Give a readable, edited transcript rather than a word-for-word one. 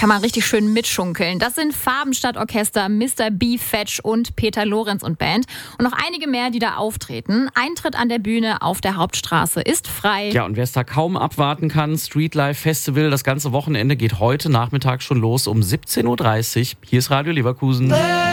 kann man richtig schön mitschunkeln. Das sind Farbenstadtorchester, Mr. B, Fetch und Peter Lorenz und Band. Und noch einige mehr, die da auftreten. Eintritt an der Bühne auf der Hauptstraße ist frei. Ja, und wer es da kaum abwarten kann, Streetlife Festival, das ganze Wochenende geht heute Nachmittag schon los um 17.30 Uhr. Hier ist Radio Leverkusen.